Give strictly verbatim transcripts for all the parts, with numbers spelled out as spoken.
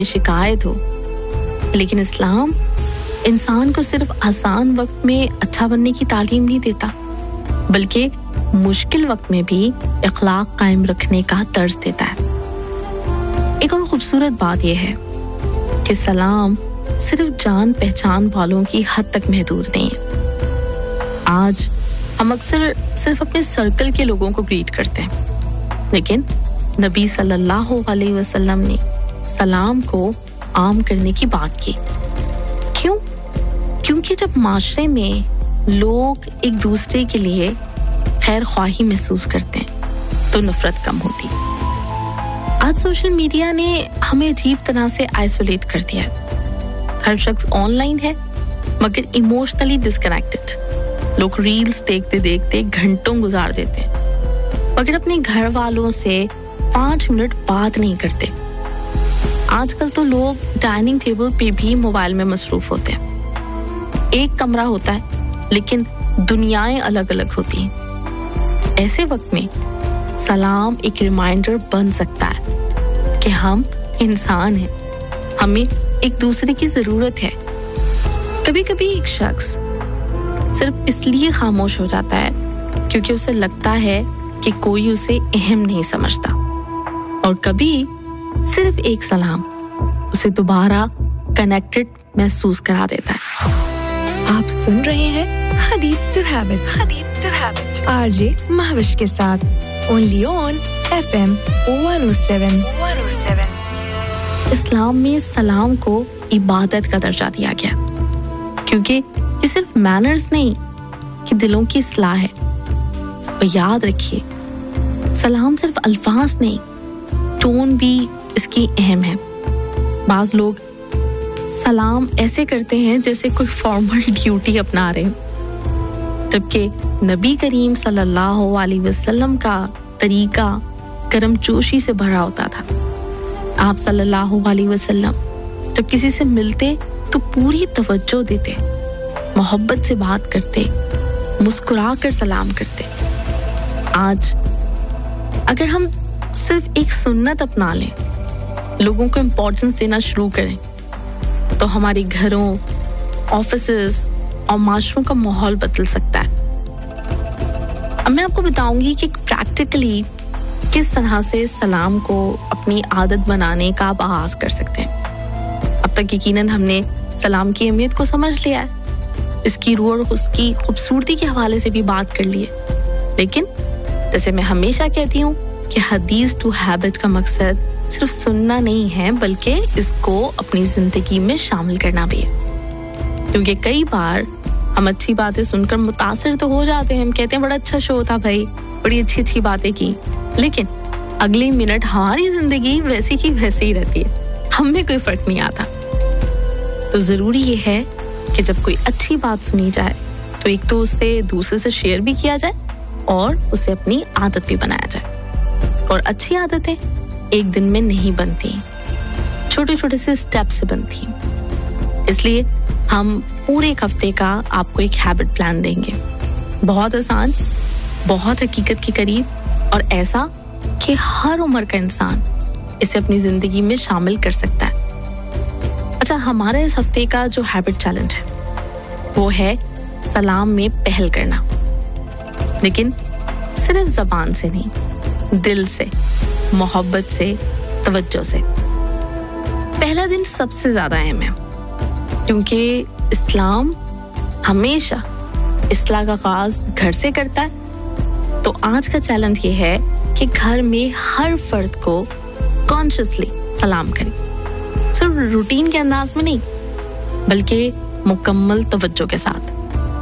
शिकायत हो। लेकिन इस्लाम इंसान को सिर्फ आसान वक्त में अच्छा बनने की तालीम नहीं देता, बल्कि मुश्किल वक्त में भी इखलाक कायम रखने का तर्ज देता है। एक और खूबसूरत बात यह है कि सलाम सिर्फ जान पहचान वालों की हद तक महदूद नहीं है। आज हम अक्सर सिर्फ अपने सर्कल के लोगों को ग्रीट करते हैं, लेकिन नबी सल्लल्लाहु अलैहि वसल्लम ने सलाम को आम करने की बात की। क्यों? क्योंकि जब माशरे में लोग एक दूसरे के लिए खैर ख्वाही महसूस करते हैं तो नफरत कम होती। आज सोशल मीडिया ने हमें अजीब तरह से आइसोलेट कर दिया है। हर शख्स ऑनलाइन है मगर इमोशनली डिस्कनेक्टेड। लोग रील्स देखते देखते घंटों गुजार देते हैं मगर अपने घर वालों से पाँच मिनट बात नहीं करते। आजकल तो लोग डाइनिंग टेबल पे भी मोबाइल में मसरूफ होते हैं। एक कमरा होता है लेकिन दुनियाएं अलग अलग होती हैं। ऐसे वक्त में सलाम एक रिमाइंडर बन सकता है कि हम इंसान हैं, हमें एक दूसरे की जरूरत है। कभी कभी एक शख्स सिर्फ इसलिए खामोश हो जाता है क्योंकि उसे लगता है कि कोई उसे अहम नहीं समझता, और कभी सिर्फ एक सलाम उसे दोबारा कनेक्टेड महसूस करा देता है। आप सुन रहे हैं हदीद to habit, Hadid to habit RJ Mahwish के साथ only on FM one O seven one O seven. इस्लाम में सलाम को इबादत का दर्जा दिया गया क्योंकि ये सिर्फ मैनर्स नहीं कि दिलों की इस्लाह है। और याद रखिए, सलाम सिर्फ अल्फाज नहीं, टोन भी इसकी अहम है। बाज लोग सलाम ऐसे करते हैं जैसे कोई फॉर्मल ड्यूटी अपना रहे हो, जबकि नबी करीम सल्लल्लाहु अलैहि वसल्लम का तरीका गर्मजोशी से भरा होता था। आप सल्लल्लाहु अलैहि वसल्लम जब किसी से मिलते तो पूरी तवज्जो देते, मोहब्बत से बात करते, मुस्कुरा कर सलाम करते। आज अगर हम सिर्फ एक सुन्नत अपना लें, लोगों को इम्पोर्टेंस देना शुरू करें, तो हमारे घरों, ऑफिसेस और माशरों का माहौल बदल सकता है। अब मैं आपको बताऊंगी कि प्रैक्टिकली किस तरह से सलाम को अपनी आदत बनाने का आप आगाज कर सकते हैं। अब तक यकीनन हमने सलाम की अहमियत को समझ लिया है, इसकी रूह और उसकी खूबसूरती के हवाले से भी बात कर ली है। लेकिन जैसे मैं हमेशा कहती हूँ कि हदीस टू हैबिट का मकसद सिर्फ सुनना नहीं है, बल्कि इसको अपनी जिंदगी में शामिल करना भी है। क्योंकि कई बार हम अच्छी बातें सुनकर मुतासिर तो हो जाते हैं, हम कहते हैं बड़ा अच्छा शो था भाई, बड़ी अच्छी अच्छी बातें की, लेकिन अगले मिनट हमारी जिंदगी वैसी की वैसी ही रहती है, हमें कोई फर्क नहीं आता। तो जरूरी ये है कि जब कोई अच्छी बात सुनी जाए तो एक तो उससे दूसरे से शेयर भी किया जाए और उसे अपनी आदत भी बनाया जाए। और अच्छी आदतें एक दिन में नहीं बनती, छोटे छोटे से स्टेप से बनती। इसलिए हम पूरे एक हफ्ते का आपको एक हैबिट प्लान देंगे, बहुत आसान, बहुत हकीकत के करीब और ऐसा कि हर उम्र का इंसान इसे अपनी जिंदगी में शामिल कर सकता है। अच्छा, हमारा इस हफ्ते का जो हैबिट चैलेंज है वो है सलाम में पहल करना, लेकिन सिर्फ जबान से नहीं, दिल से, मोहब्बत से, तवज्जो से। पहला दिन सबसे ज्यादा अहम है क्योंकि इस्लाम हमेशा इस्लाह का आगाज घर से करता है। तो आज का चैलेंज ये है कि घर में हर फर्द को कॉन्शियसली सलाम करें, सिर्फ रूटीन के अंदाज में नहीं बल्कि मुकम्मल तवज्जो के साथ।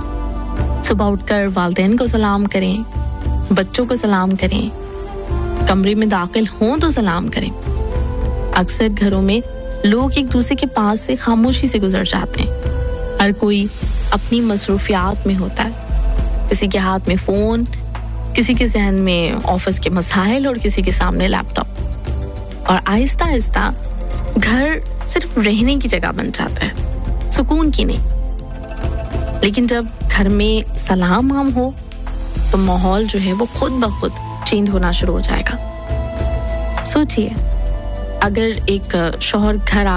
सुबह उठकर वालिदैन को सलाम करें, बच्चों को सलाम करें, कमरे में दाखिल हों तो सलाम करें। अक्सर घरों में लोग एक दूसरे के पास से खामोशी से गुजर जाते हैं, हर कोई अपनी मसरूफियात में होता है, किसी के हाथ में फोन, किसी के जहन में ऑफिस के मसाइल और किसी के सामने लैपटॉप। और आहिस्ता आहिस्ता घर सिर्फ रहने की जगह बन जाता है, सुकून की नहीं। लेकिन जब घर में सलाम आम हो तो माहौल जो है वो खुद ब खुद चेंज होना शुरू हो जाएगा। सोचिए, अगर एक शौहर घर